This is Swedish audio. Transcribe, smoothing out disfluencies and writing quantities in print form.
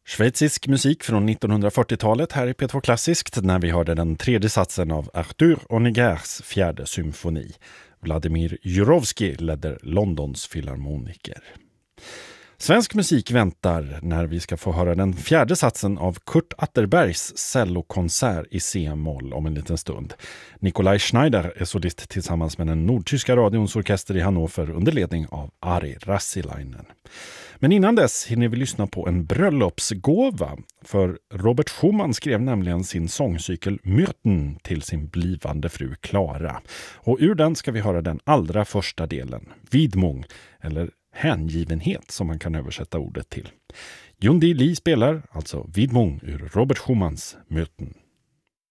Schweizisk musik från 1940-talet här i P2 Klassiskt när vi hörde den tredje satsen av Arthur Honegers fjärde symfoni. Vladimir Jurowski ledde Londons filharmoniker. Svensk musik väntar när vi ska få höra den fjärde satsen av Kurt Atterbergs cellokonsert i C-moll om en liten stund. Nikolaj Schneider är solist tillsammans med den nordtyska radions orkester i Hannover under ledning av Ari Rassilainen. Men innan dess hinner vi lyssna på en bröllopsgåva, för Robert Schumann skrev nämligen sin sångcykel Myrten till sin blivande fru Klara. Och ur den ska vi höra den allra första delen, Widmung, eller hängivenhet som man kan översätta ordet till. Yundi Lee spelar alltså Widmung ur Robert Schumanns Myrten.